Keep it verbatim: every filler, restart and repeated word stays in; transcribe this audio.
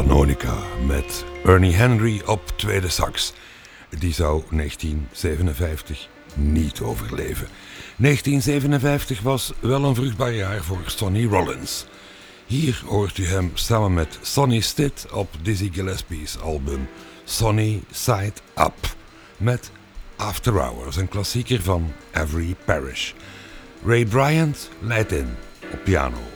Philharmonica met Ernie Henry op tweede sax. Die zou negentien zevenenvijftig niet overleven. negentien zevenenvijftig was wel een vruchtbaar jaar voor Sonny Rollins. Hier hoort u hem samen met Sonny Stitt op Dizzy Gillespie's album Sonny Side Up met After Hours, een klassieker van Avery Parrish. Ray Bryant leidt in op piano.